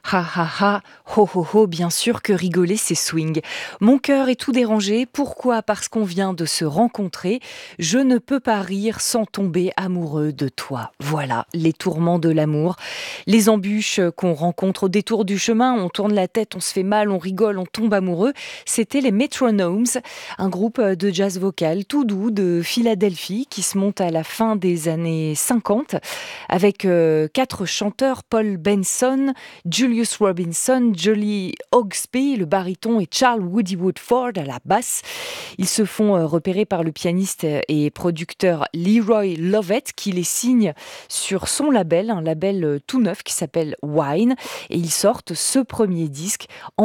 Ha ha ha, ho ho ho, bien sûr que rigoler c'est swing. Mon cœur est tout dérangé, pourquoi? Parce qu'on vient de se rencontrer. Je ne peux pas rire sans tomber amoureux de toi. Voilà, les tourments de l'amour, les embûches qu'on rencontre au détour du chemin, on tourne la tête, on se fait mal, on rigole, on tombe amoureux. C'était les Metronomes, un groupe de jazz vocal tout doux de Philadelphie qui se monte à la fin des années 50 avec quatre chanteurs, Paul Benson, Julius Robinson, Jolie Hawksby, le baryton, et Charles Woody Woodford à la basse. Ils se font repérer par le pianiste et producteur Leroy Lovett qui les signe sur son label, un label tout neuf qui s'appelle Wine. Et ils sortent ce premier disque en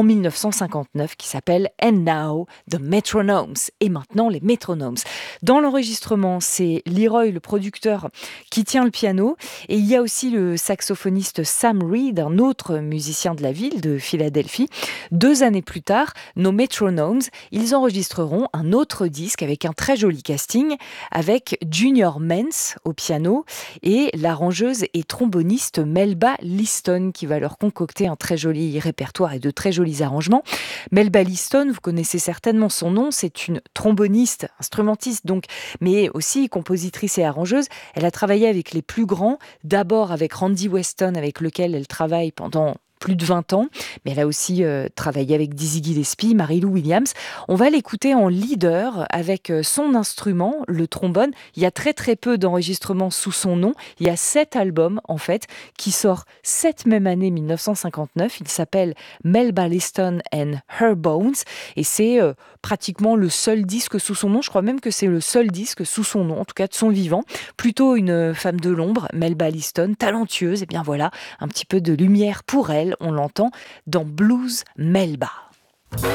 1959 qui s'appelle And Now the Metronomes. Et maintenant les Metronomes. Dans l'enregistrement, c'est Leroy, le producteur, qui tient le piano. Et il y a aussi le saxophoniste Sam Reed, un autre musicien de la ville de Philadelphie. 2 années plus tard, nos Metronomes, ils enregistreront un autre disque avec un très joli casting, avec Junior Mens au piano et l'arrangeuse et tromboniste Melba Liston qui va leur concocter un très joli répertoire et de très jolis arrangements. Melba Liston, vous connaissez certainement son nom, c'est une tromboniste, instrumentiste donc, mais aussi compositrice et arrangeuse. Elle a travaillé avec les plus grands, d'abord avec Randy Weston, avec lequel elle travaille pendant plus de 20 ans, mais elle a aussi travaillé avec Dizzy Gillespie, Mary-Lou Williams. On va l'écouter en leader avec son instrument, le trombone. Il y a très très peu d'enregistrements sous son nom. Il y a 7 albums en fait qui sortent cette même année 1959. Il s'appelle Melba Liston and Her Bones et c'est pratiquement le seul disque sous son nom. Je crois même que c'est le seul disque sous son nom, en tout cas de son vivant. Plutôt une femme de l'ombre, Melba Liston, talentueuse. Et bien voilà, un petit peu de lumière pour elle. On l'entend dans Blues Melba.